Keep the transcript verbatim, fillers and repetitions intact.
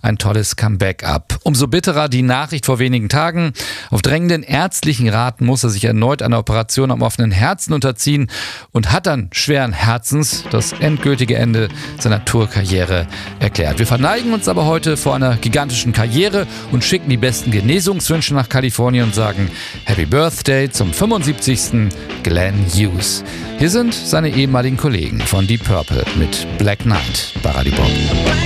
ein tolles Comeback ab. Umso bitterer die Nachricht vor wenigen Tagen. Auf drängenden ärztlichen Rat muss er sich erneut einer Operation am offenen Herzen unterziehen und hat dann schweren Herzens das endgültige Ende seiner Tourkarriere erklärt. Wir verneigen uns aber heute vor einer gigantischen Karriere und schicken die besten Genesungswünsche nach Kalifornien und sagen Happy Birthday zum fünfundsiebzigsten Glenn Hughes. Hier sind seine ehemaligen Kollegen von Deep Purple mit Black Knight bei Radio Bob.